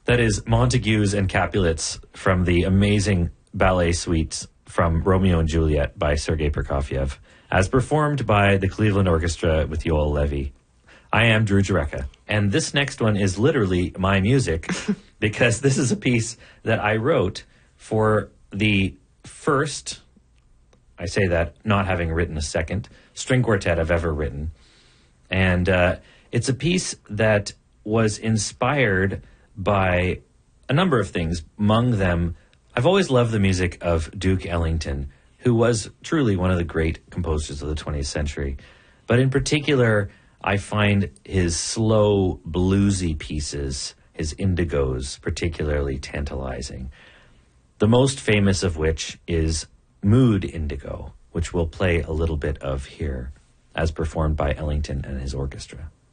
That is Montagues and Capulets from the amazing ballet suite from Romeo and Juliet by Sergei Prokofiev, as performed by the Cleveland Orchestra with Yoel Levy. I am Drew Jureka, and this next one is literally my music because this is a piece that I wrote for the first, I say that not having written a second, string quartet I've ever written. And it's a piece that was inspired by a number of things. Among them, I've always loved the music of Duke Ellington, who was truly one of the great composers of the 20th century. But in particular, I find his slow, bluesy pieces, his indigos, particularly tantalizing. The most famous of which is Mood Indigo, which we'll play a little bit of here, as performed by Ellington and his orchestra.